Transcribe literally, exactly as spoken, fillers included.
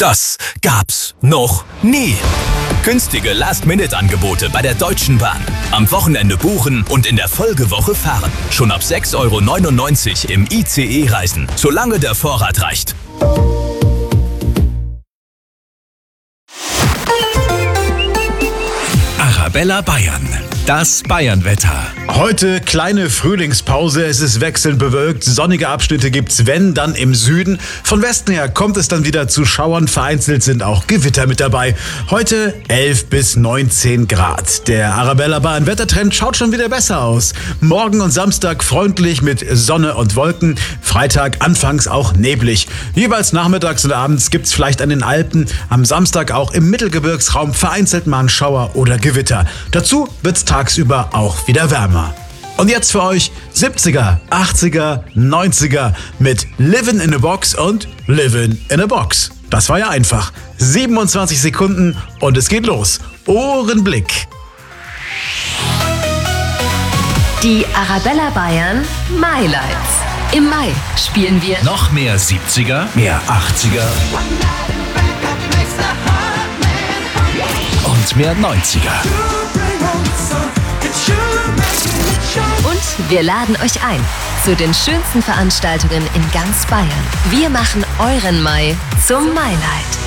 Das gab's noch nie. Günstige Last-Minute-Angebote bei der Deutschen Bahn. Am Wochenende buchen und in der Folgewoche fahren. Schon ab sechs Euro neunundneunzig im I C E reisen, solange der Vorrat reicht. Arabella Bayern. Das Bayernwetter. Heute kleine Frühlingspause, es ist wechselnd bewölkt, sonnige Abschnitte gibt's, wenn, dann im Süden. Von Westen her kommt es dann wieder zu Schauern, vereinzelt sind auch Gewitter mit dabei. Heute elf bis neunzehn Grad. Der Arabella Bayern Wettertrend schaut schon wieder besser aus. Morgen und Samstag freundlich mit Sonne und Wolken, Freitag anfangs auch neblig. Jeweils nachmittags und abends gibt's vielleicht an den Alpen, am Samstag auch im Mittelgebirgsraum vereinzelt mal ein Schauer oder Gewitter. Dazu wird's tagsüber auch wieder wärmer. Und jetzt für euch siebziger, achtziger, neunziger mit Livin' in a Box und Livin' in a Box. Das war ja einfach. siebenundzwanzig Sekunden und es geht los. Ohrenblick. Die Arabella Bayern MyLights. Im Mai spielen wir Noch mehr siebziger, mehr achtziger und mehr neunziger. und wir laden euch ein zu den schönsten Veranstaltungen in ganz Bayern. Wir machen euren Mai zum MyLight.